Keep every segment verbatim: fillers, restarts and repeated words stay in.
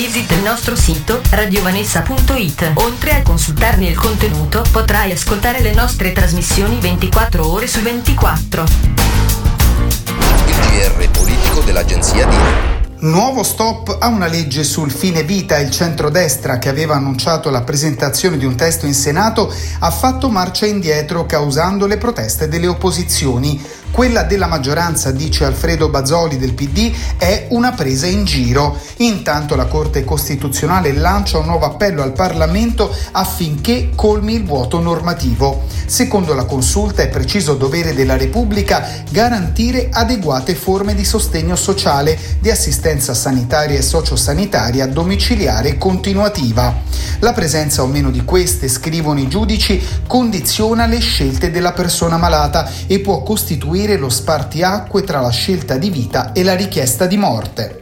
Visita il nostro sito radiovanessa punto it. Oltre a consultarne il contenuto, potrai ascoltare le nostre trasmissioni ventiquattro ore su ventiquattro. Il G R politico dell'agenzia D I N. Nuovo stop a una legge sul fine vita. Il centrodestra, che aveva annunciato la presentazione di un testo in Senato, ha fatto marcia indietro causando le proteste delle opposizioni. Quella della maggioranza, dice Alfredo Bazoli del P D, è una presa in giro. Intanto la Corte Costituzionale lancia un nuovo appello al Parlamento affinché colmi il vuoto normativo. Secondo la consulta è preciso dovere della Repubblica garantire adeguate forme di sostegno sociale, di assistenza sanitaria e sociosanitaria domiciliare e continuativa. La presenza o meno di queste, scrivono i giudici, condiziona le scelte della persona malata e può costituire lo spartiacque tra la scelta di vita e la richiesta di morte.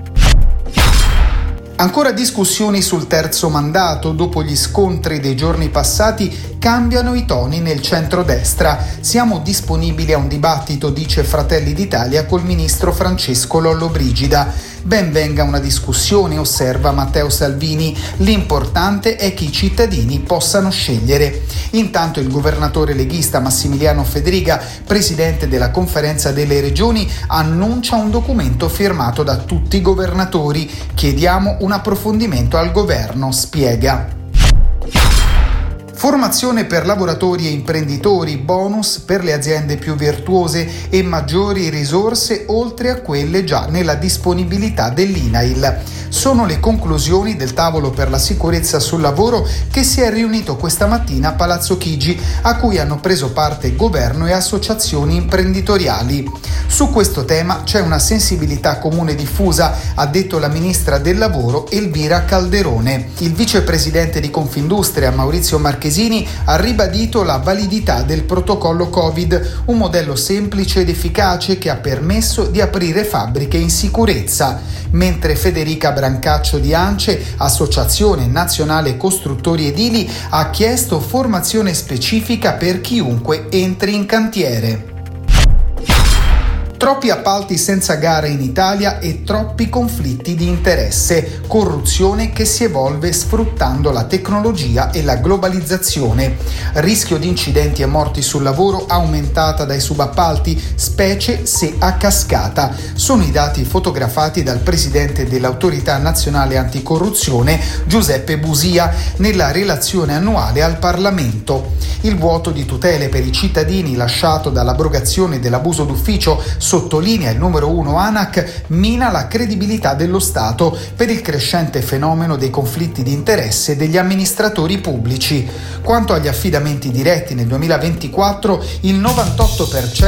Ancora discussioni sul terzo mandato. Dopo gli scontri dei giorni passati cambiano i toni nel centrodestra. Siamo disponibili a un dibattito, dice Fratelli d'Italia col ministro Francesco Lollobrigida. Ben venga una discussione, osserva Matteo Salvini. L'importante è che i cittadini possano scegliere. Intanto il governatore leghista Massimiliano Fedriga, presidente della Conferenza delle Regioni, annuncia un documento firmato da tutti i governatori. Chiediamo un approfondimento al governo, spiega. Formazione per lavoratori e imprenditori, bonus per le aziende più virtuose e maggiori risorse oltre a quelle già nella disponibilità dell'I N A I L. Sono le conclusioni del tavolo per la sicurezza sul lavoro che si è riunito questa mattina a Palazzo Chigi, a cui hanno preso parte governo e associazioni imprenditoriali. Su questo tema c'è una sensibilità comune diffusa, ha detto la ministra del lavoro Elvira Calderone. Il vicepresidente di Confindustria Maurizio Marchesini ha ribadito la validità del protocollo Covid, un modello semplice ed efficace che ha permesso di aprire fabbriche in sicurezza, mentre Federica Brancaccio di ANCE, Associazione Nazionale Costruttori Edili, ha chiesto formazione specifica per chiunque entri in cantiere. Troppi appalti senza gara in Italia e troppi conflitti di interesse, corruzione che si evolve sfruttando la tecnologia e la globalizzazione, rischio di incidenti e morti sul lavoro aumentata dai subappalti, specie se a cascata. Sono i dati fotografati dal presidente dell'Autorità Nazionale Anticorruzione Giuseppe Busia nella relazione annuale al Parlamento. Il vuoto di tutele per i cittadini lasciato dall'abrogazione dell'abuso d'ufficio, sottolinea il numero uno ANAC, mina la credibilità dello Stato per il crescente fenomeno dei conflitti di interesse degli amministratori pubblici. Quanto agli affidamenti diretti nel duemilaventiquattro, il novantotto per cento